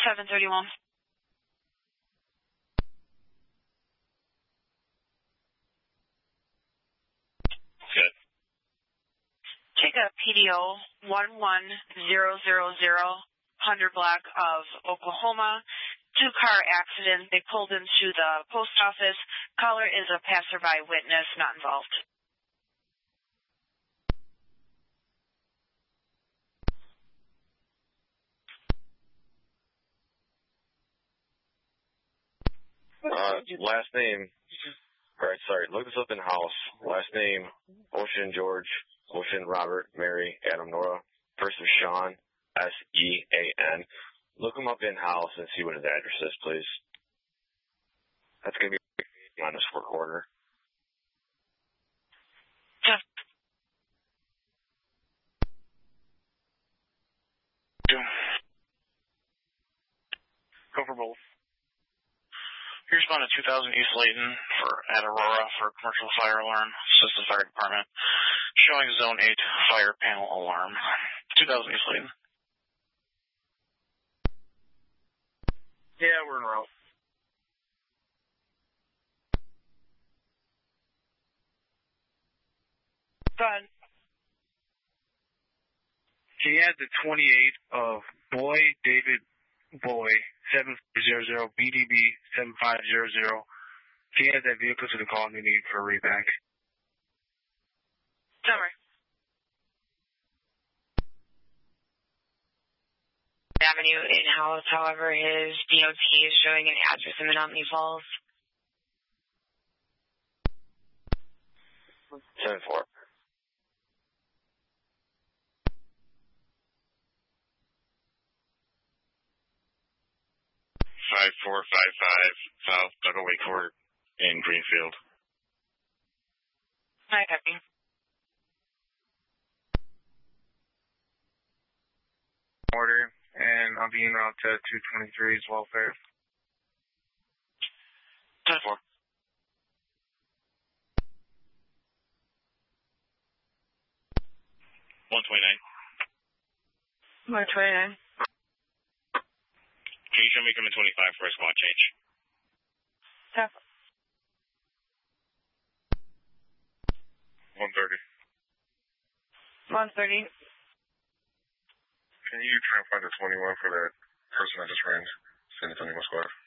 731. Good. Take a PDO 11000, 100 block of Oklahoma. 2-car accident. They pulled into the post office. Caller is a passerby witness, not involved. Last name, look this up in house. Last name, Ocean George, Ocean Robert, Mary, Adam Nora. First is Sean, S-E-A-N. Look him up in house and see what his address is, please. That's going to be on his work order. Go for both. You respond to 2000 East Layton at Aurora for a commercial fire alarm, Assistant Fire Department, showing Zone 8 fire panel alarm. 2000 East Layton. Yeah, we're en route. Go ahead. Can you add the 28 of Boy David Boy 7400 BDB 7500? Can you add that vehicle to the call they need for a repack? Summary. Avenue in-house, however, his DOT is showing an address in Menominee Falls. 7-4. South Dugaway Court in Greenfield. Hi, copy. Order, and I'll be en route to 223's welfare. 10-4. $129. Can you show me coming 25 for a squad change? Stop. 130. 130. Can you try and find a 21 for that person I just ran? San Antonio Squad.